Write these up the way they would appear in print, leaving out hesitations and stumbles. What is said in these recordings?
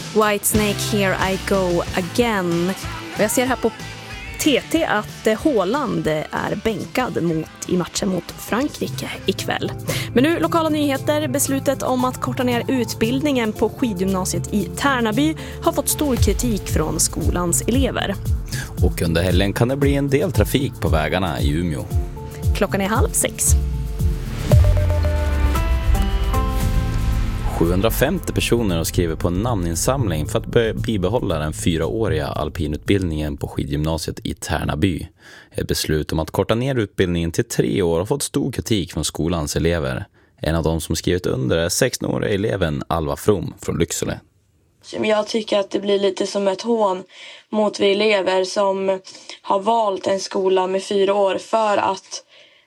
Whitesnake, Here I Go Again. Och jag ser här på TT att Haaland är bänkad i matchen mot Frankrike ikväll. Men nu lokala nyheter. Beslutet om att korta ner utbildningen på skidgymnasiet i Tärnaby har fått stor kritik från skolans elever. Och under helgen kan det bli en del trafik på vägarna i Umeå. Klockan är 5:30. 750 personer har skrivit på en namninsamling för att bibehålla den 4-åriga alpinutbildningen på skidgymnasiet i Tärnaby. Ett beslut om att korta ner utbildningen till 3 år har fått stor kritik från skolans elever. En av dem som skrivit under är 16-åriga eleven Alva From från Lycksele. Jag tycker att det blir lite som ett hån mot vi elever som har valt en skola med 4 år för att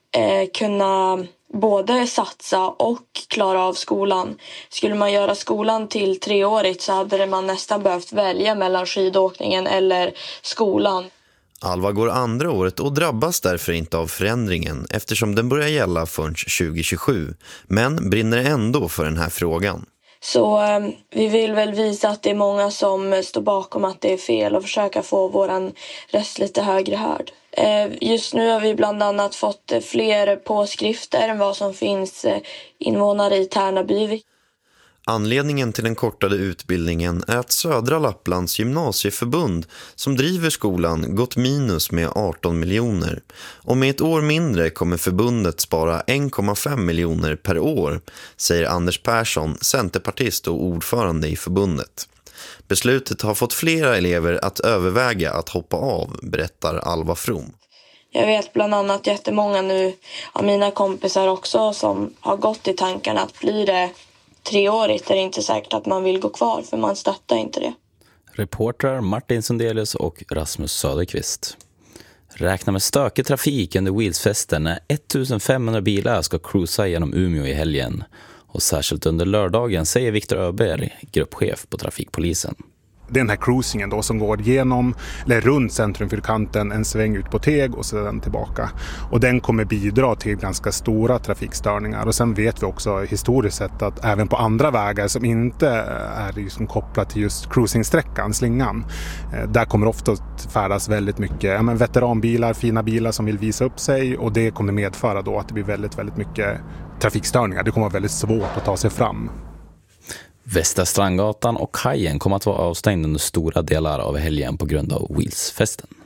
kunna både satsa och klara av skolan. Skulle man göra skolan till 3-årigt så hade man nästan behövt välja mellan skidåkningen eller skolan. Alva går andra året och drabbas därför inte av förändringen eftersom den börjar gälla förrän 2027, men brinner ändå för den här frågan. Så vi vill väl visa att det är många som står bakom att det är fel och försöka få våran röst lite högre hörd. Just nu har vi bland annat fått fler påskrifter än vad som finns invånare i Tärnaby. Anledningen till den kortade utbildningen är att Södra Lapplands gymnasieförbund som driver skolan gått minus med 18 miljoner. Och med ett år mindre kommer förbundet spara 1,5 miljoner per år, säger Anders Persson, centerpartist och ordförande i förbundet. Beslutet har fått flera elever att överväga att hoppa av, berättar Alva From. Jag vet bland annat jättemånga nu av mina kompisar också som har gått i tankarna att blir det 3-årigt är det inte säkert att man vill gå kvar för man stöttar inte det. Reportrar Martin Sundelius och Rasmus Söderqvist. Räkna med stökig trafik under Wheelsfesten när 1500 bilar ska cruisa genom Umeå i helgen. Och särskilt under lördagen, säger Viktor Öberg, gruppchef på trafikpolisen. Det är den här cruisingen då som går genom eller runt centrumfyrkanten, en sväng ut på Teg och sedan tillbaka. Och den kommer bidra till ganska stora trafikstörningar. Och sen vet vi också historiskt sett att även på andra vägar som inte är liksom kopplat till just cruisingsträckan, slingan, där kommer ofta att färdas väldigt mycket veteranbilar, fina bilar som vill visa upp sig, och det kommer medföra då att det blir väldigt, väldigt mycket trafikstörningar. Det kommer vara väldigt svårt att ta sig fram. Västra Strandgatan och kajen kommer att vara avstängd under stora delar av helgen på grund av Wheelsfesten.